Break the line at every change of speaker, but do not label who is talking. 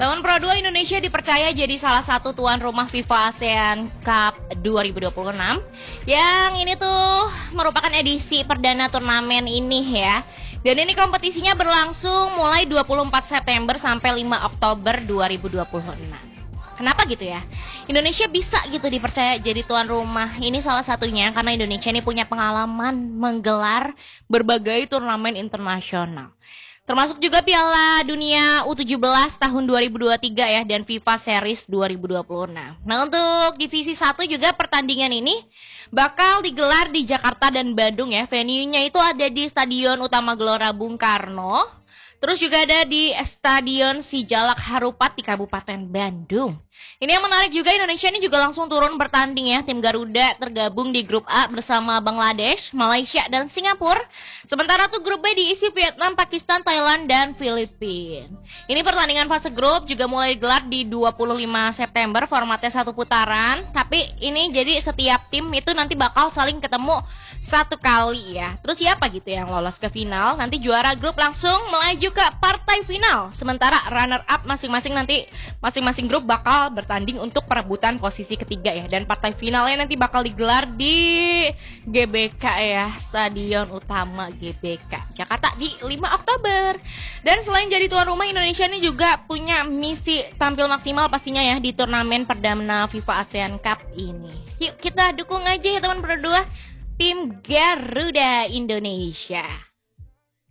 Tahun Pro 2 Indonesia dipercaya jadi salah satu tuan rumah FIFA ASEAN Cup 2026. Yang ini tuh merupakan edisi perdana turnamen ini ya. Dan ini kompetisinya berlangsung mulai 24 September sampai 5 Oktober 2026. Kenapa gitu ya? Indonesia bisa gitu dipercaya jadi tuan rumah. Ini salah satunya karena Indonesia ini punya pengalaman menggelar berbagai turnamen internasional. Termasuk juga Piala Dunia U17 tahun 2023 ya dan FIFA Series 2026. Nah untuk divisi 1 juga pertandingan ini bakal digelar di Jakarta dan Bandung ya. Venue-nya itu ada di Stadion Utama Gelora Bung Karno. Terus juga ada di Stadion Sijalak Harupat di Kabupaten Bandung. Ini yang menarik juga, Indonesia ini juga langsung turun bertanding ya. Tim Garuda tergabung di grup A bersama Bangladesh, Malaysia, dan Singapura. Sementara tuh grup B diisi Vietnam, Pakistan, Thailand, dan Filipina. Ini pertandingan fase grup juga mulai digelar di 25 September, formatnya satu putaran. Tapi ini jadi setiap tim itu nanti bakal saling ketemu satu kali ya. Terus siapa gitu yang lolos ke final? Nanti juara grup langsung melaju ke partai final. Sementara runner up masing-masing grup bakal bertanding untuk perebutan posisi ketiga ya. Dan partai finalnya nanti bakal digelar di GBK ya, Stadion Utama GBK Jakarta di 5 Oktober. Dan selain jadi tuan rumah, Indonesia ini juga punya misi tampil maksimal pastinya ya di turnamen perdana FIFA ASEAN Cup ini. Yuk kita dukung aja ya teman berdua, tim Garuda Indonesia.